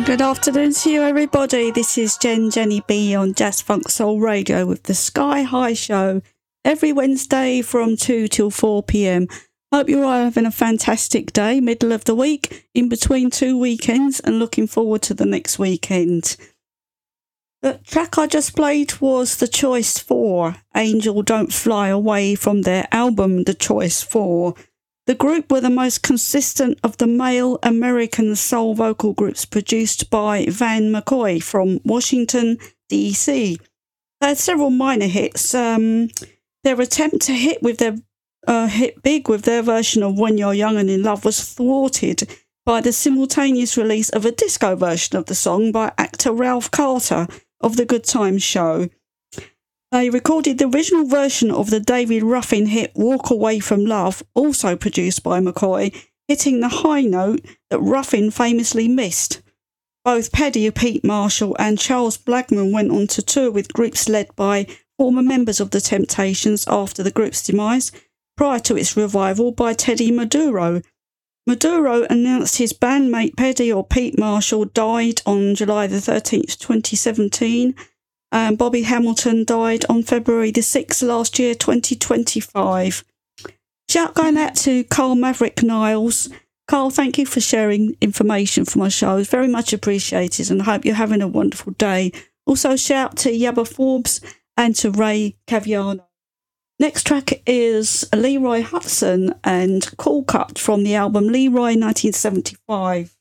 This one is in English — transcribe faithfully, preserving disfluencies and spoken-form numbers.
Good afternoon to you, everybody. This is Jen Jenny B on Jazz Funk Soul Radio with the Sky High Show every Wednesday from two till four p.m. Hope you're all having a fantastic day, middle of the week, in between two weekends, and looking forward to the next weekend. The track I just played was The Choice four, Angel Don't Fly Away, from their album The Choice four. The group were the most consistent of the male American soul vocal groups produced by Van McCoy from Washington, D C. They had several minor hits. Um, their attempt to hit with their uh, hit big with their version of When You're Young and in Love was thwarted by the simultaneous release of a disco version of the song by actor Ralph Carter of The Good Times Show. They recorded the original version of the David Ruffin hit Walk Away From Love, also produced by McCoy, hitting the high note that Ruffin famously missed. Both Paddy, Pete Marshall and Charles Blagman went on to tour with groups led by former members of The Temptations after the group's demise, prior to its revival by Teddy Maduro. Maduro announced his bandmate Paddy or Pete Marshall died on July the thirteenth, twenty seventeen, and Bobby Hamilton died on February the sixth last year, twenty twenty-five. Shout going out to Carl Maverick Niles. Carl, thank you for sharing information for my show. It's very much appreciated, and I hope you're having a wonderful day. Also, shout to Yabba Forbes and to Ray Caviano. Next track is Leroy Hudson and Cool Cut from the album Leroy nineteen seventy-five.